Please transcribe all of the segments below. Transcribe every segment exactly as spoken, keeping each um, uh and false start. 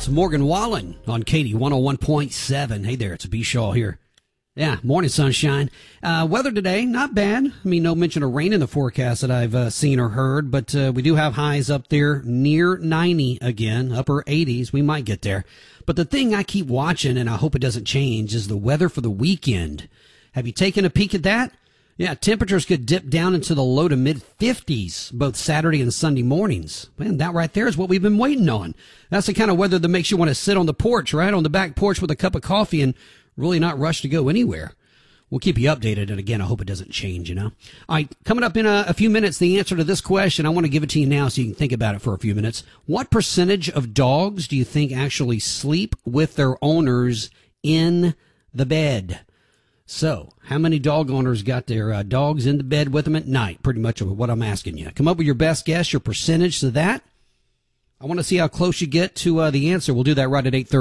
It's Morgan Wallen on Katie one oh one point seven. Hey there, it's B. Shaw here. Yeah, morning sunshine. Uh, weather today, not bad. I mean, no mention of rain in the forecast that I've uh, seen or heard, but uh, we do have highs up there near ninety again, upper eighties. We might get there. But the thing I keep watching, and I hope it doesn't change, is the weather for the weekend. Have you taken a peek at that? Yeah, temperatures could dip down into the low to mid fifties both Saturday and Sunday mornings. Man, that right there is what we've been waiting on. That's the kind of weather that makes you want to sit on the porch, right? On the back porch with a cup of coffee and really not rush to go anywhere. We'll keep you updated, and again, I hope it doesn't change, you know. All right, coming up in a, a few minutes, the answer to this question, I want to give it to you now so you can think about it for a few minutes. What percentage of dogs do you think actually sleep with their owners in the bed? So, how many dog owners got their uh, dogs in the bed with them at night? Pretty much what I'm asking you. Come up with your best guess, your percentage to that. I want to see how close you get to uh, the answer. We'll do that right at eight thirty.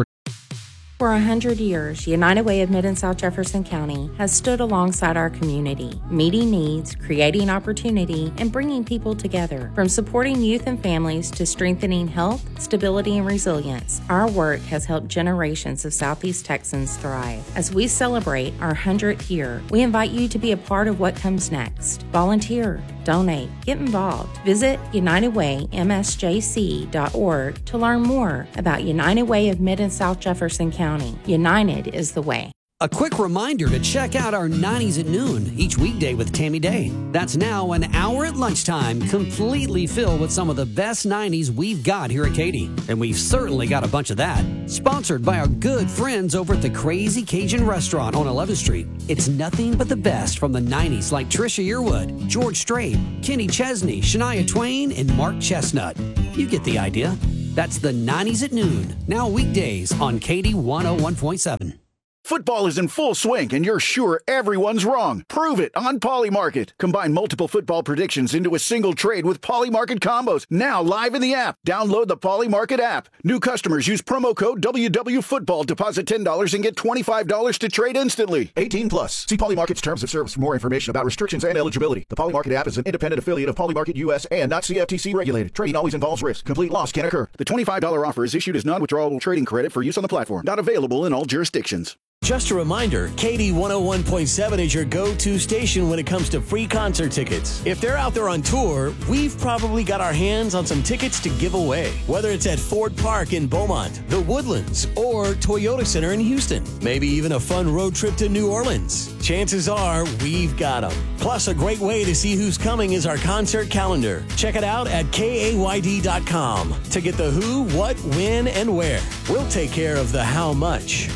For a hundred years, United Way of Mid and South Jefferson County has stood alongside our community, meeting needs, creating opportunity, and bringing people together. From supporting youth and families to strengthening health, stability, and resilience, our work has helped generations of Southeast Texans thrive. As we celebrate our hundredth year, we invite you to be a part of what comes next. Volunteer, donate, get involved. Visit united way m s j c dot org to learn more about United Way of Mid and South Jefferson County. United is the way. A quick reminder to check out our nineties at noon each weekday with Tammy Day. That's now an hour at lunchtime, completely filled with some of the best nineties we've got here at Katy. And we've certainly got a bunch of that. Sponsored by our good friends over at the Crazy Cajun Restaurant on eleventh street. It's nothing but the best from the nineties like Trisha Yearwood, George Strait, Kenny Chesney, Shania Twain, and Mark Chestnut. You get the idea. That's the nineties at noon, now weekdays on Katy one oh one point seven. Football is in full swing, and you're sure everyone's wrong. Prove it on Polymarket. Combine multiple football predictions into a single trade with Polymarket combos. Now live in the app. Download the Polymarket app. New customers use promo code W W Football. Deposit ten dollars and get twenty-five dollars to trade instantly. eighteen plus. See Polymarket's terms of service for more information about restrictions and eligibility. The Polymarket app is an independent affiliate of Polymarket U S and not C F T C regulated. Trading always involves risk. Complete loss can occur. The twenty-five dollars offer is issued as non-withdrawable trading credit for use on the platform. Not available in all jurisdictions. Just a reminder, Katy one oh one point seven is your go-to station when it comes to free concert tickets. If they're out there on tour, we've probably got our hands on some tickets to give away. Whether it's at Ford Park in Beaumont, the Woodlands, or Toyota Center in Houston. Maybe even a fun road trip to New Orleans. Chances are we've got them. Plus, a great way to see who's coming is our concert calendar. Check it out at K A Y D dot com to get the who, what, when, and where. We'll take care of the how much.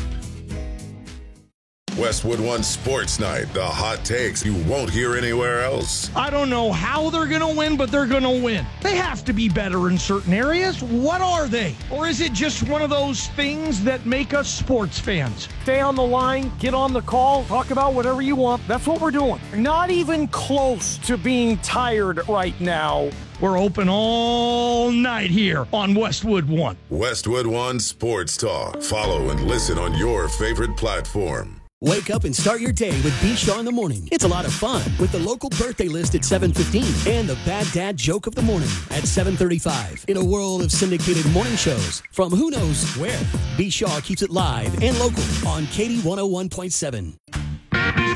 Westwood One Sports Night, the hot takes you won't hear anywhere else. I don't know how they're going to win, but they're going to win. They have to be better in certain areas. What are they? Or is it just one of those things that make us sports fans? Stay on the line, get on the call, talk about whatever you want. That's what we're doing. Not even close to being tired right now. We're open all night here on Westwood One. Westwood One Sports Talk. Follow and listen on your favorite platform. Wake up and start your day with B. Shaw in the morning. It's a lot of fun with the local birthday list at seven fifteen and the bad dad joke of the morning at seven thirty-five. In a world of syndicated morning shows from who knows where, B. Shaw keeps it live and local on Katy one oh one point seven.